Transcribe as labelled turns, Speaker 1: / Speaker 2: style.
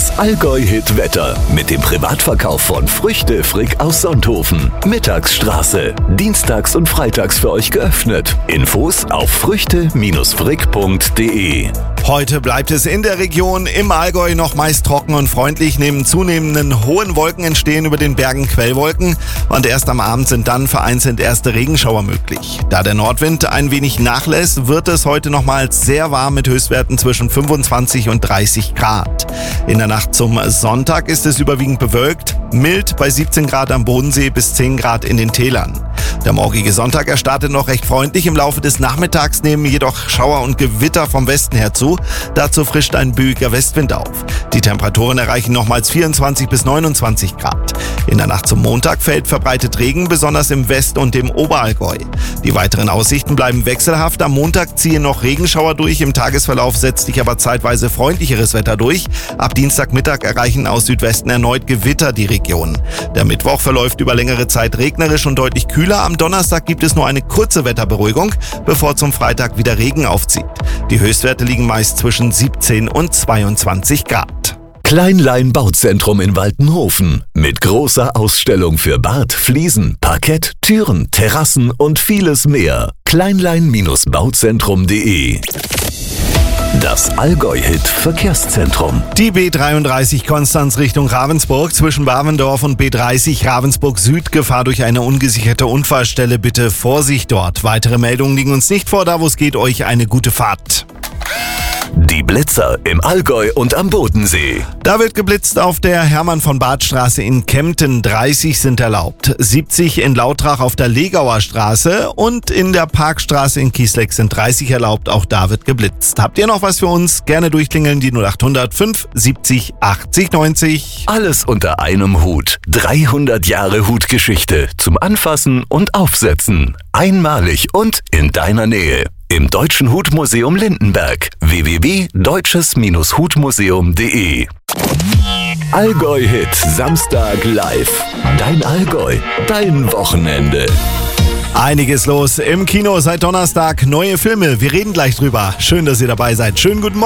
Speaker 1: Das Allgäu-Hit-Wetter mit dem Privatverkauf von Früchte Frick aus Sonthofen. Mittagsstraße. Dienstags und freitags für euch geöffnet. Infos auf früchte-frick.de.
Speaker 2: Heute bleibt es in der Region im Allgäu noch meist trocken und freundlich. Neben zunehmenden hohen Wolken entstehen über den Bergen Quellwolken und erst am Abend sind dann vereinzelt erste Regenschauer möglich. Da der Nordwind ein wenig nachlässt, wird es heute nochmals sehr warm mit Höchstwerten zwischen 25 und 30 Grad. In der Nacht zum Sonntag ist es überwiegend bewölkt, mild bei 17 Grad am Bodensee bis 10 Grad in den Tälern. Der morgige Sonntag startet noch recht freundlich. Im Laufe des Nachmittags nehmen jedoch Schauer und Gewitter vom Westen her zu. Dazu frischt ein böiger Westwind auf. Die Temperaturen erreichen nochmals 24 bis 29 Grad. In der Nacht zum Montag fällt verbreitet Regen, besonders im West- und im Oberallgäu. Die weiteren Aussichten bleiben wechselhaft. Am Montag ziehen noch Regenschauer durch. Im Tagesverlauf setzt sich aber zeitweise freundlicheres Wetter durch. Ab Dienstagmittag erreichen aus Südwesten erneut Gewitter die Region. Der Mittwoch verläuft über längere Zeit regnerisch und deutlich kühler. Am Donnerstag gibt es nur eine kurze Wetterberuhigung, bevor zum Freitag wieder Regen aufzieht. Die Höchstwerte liegen meist zwischen 17 und 22 Grad.
Speaker 1: Kleinlein Bauzentrum in Waltenhofen mit großer Ausstellung für Bad, Fliesen, Parkett, Türen, Terrassen und vieles mehr. Kleinlein-bauzentrum.de. Das Allgäu-Hit-Verkehrszentrum.
Speaker 2: Die B33 Konstanz Richtung Ravensburg zwischen Bavendorf und B30 Ravensburg Süd. Gefahr durch eine ungesicherte Unfallstelle. Bitte Vorsicht dort. Weitere Meldungen liegen uns nicht vor. Da wo es geht, euch eine gute Fahrt.
Speaker 1: Die Blitzer im Allgäu und am Bodensee.
Speaker 2: Da wird geblitzt auf der Hermann-von-Bad-Straße in Kempten. 30 sind erlaubt. 70 in Lautrach auf der Legauer Straße und in der Parkstraße in Kiesleck sind 30 erlaubt. Auch da wird geblitzt. Habt ihr noch was für uns? Gerne durchklingeln die 0800 570 80 90.
Speaker 1: Alles unter einem Hut. 300 Jahre Hutgeschichte zum Anfassen und Aufsetzen. Einmalig und in deiner Nähe. Im Deutschen Hutmuseum Lindenberg. www.deutsches-hutmuseum.de. Allgäu-Hit Samstag live. Dein Allgäu, dein Wochenende.
Speaker 2: Einiges los im Kino seit Donnerstag. Neue Filme. Wir reden gleich drüber. Schön, dass ihr dabei seid. Schönen guten Morgen.